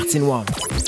18 Uhr.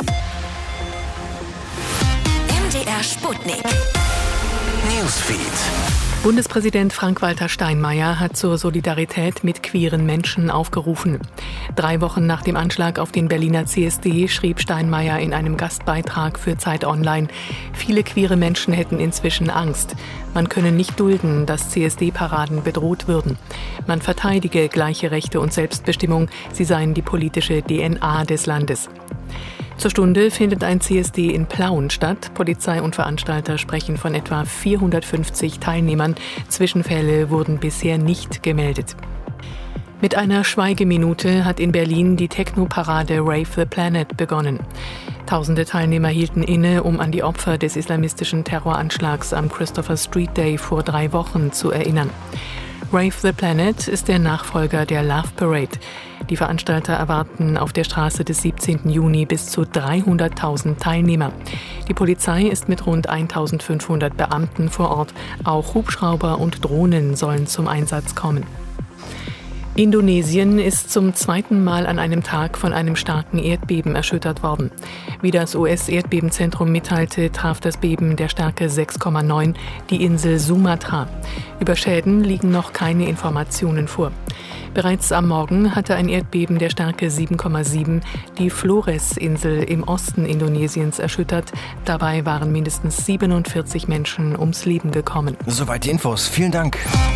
MDR Sputnik. Newsfeed. Bundespräsident Frank-Walter Steinmeier hat zur Solidarität mit queeren Menschen aufgerufen. 3 Wochen nach dem Anschlag auf den Berliner CSD schrieb Steinmeier in einem Gastbeitrag für Zeit Online: Viele queere Menschen hätten inzwischen Angst. Man könne nicht dulden, dass CSD-Paraden bedroht würden. Man verteidige gleiche Rechte und Selbstbestimmung. Sie seien die politische DNA des Landes. Zur Stunde findet ein CSD in Plauen statt. Polizei und Veranstalter sprechen von etwa 450 Teilnehmern. Zwischenfälle wurden bisher nicht gemeldet. Mit einer Schweigeminute hat in Berlin die Techno-Parade Rave the Planet begonnen. Tausende Teilnehmer hielten inne, um an die Opfer des islamistischen Terroranschlags am Christopher Street Day vor 3 Wochen zu erinnern. Rave the Planet ist der Nachfolger der Love Parade. Die Veranstalter erwarten auf der Straße des 17. Juni bis zu 300.000 Teilnehmer. Die Polizei ist mit rund 1.500 Beamten vor Ort. Auch Hubschrauber und Drohnen sollen zum Einsatz kommen. Indonesien ist zum 2. Mal an einem Tag von einem starken Erdbeben erschüttert worden. Wie das US-Erdbebenzentrum mitteilte, traf das Beben der Stärke 6,9 die Insel Sumatra. Über Schäden liegen noch keine Informationen vor. Bereits am Morgen hatte ein Erdbeben der Stärke 7,7 die Flores-Insel im Osten Indonesiens erschüttert. Dabei waren mindestens 47 Menschen ums Leben gekommen. Soweit die Infos. Vielen Dank.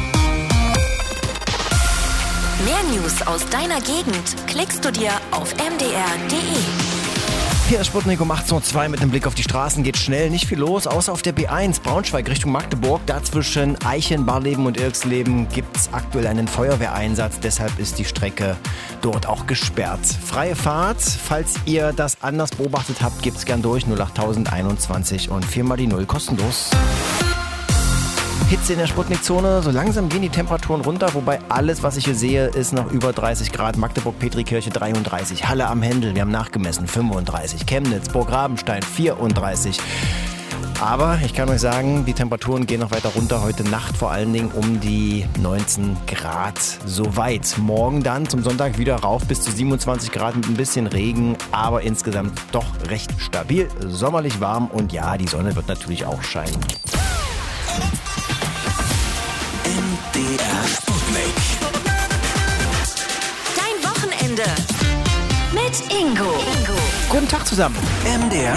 Mehr News aus deiner Gegend klickst du dir auf mdr.de. Hier ist Sputnik um 18.02 Uhr mit einem Blick auf die Straßen. Geht schnell, nicht viel los, außer auf der B1 Braunschweig Richtung Magdeburg. Da zwischen Eichen, Barleben und Irxleben gibt es aktuell einen Feuerwehreinsatz. Deshalb ist die Strecke dort auch gesperrt. Freie Fahrt, falls ihr das anders beobachtet habt, gibt es gern durch. 08021 und 4 mal die 0 kostenlos. Hitze in der Sputnik-Zone, so langsam gehen die Temperaturen runter, wobei alles, was ich hier sehe, ist noch über 30 Grad. Magdeburg, Petrikirche 33, Halle am Händel, wir haben nachgemessen, 35, Chemnitz, Burg-Rabenstein 34. Aber ich kann euch sagen, die Temperaturen gehen noch weiter runter, heute Nacht vor allen Dingen um die 19 Grad. Soweit. Morgen dann zum Sonntag wieder rauf bis zu 27 Grad mit ein bisschen Regen, aber insgesamt doch recht stabil, sommerlich warm und ja, die Sonne wird natürlich auch scheinen. MDR Sputnik. Dein Wochenende mit Ingo. Guten Tag zusammen. MDR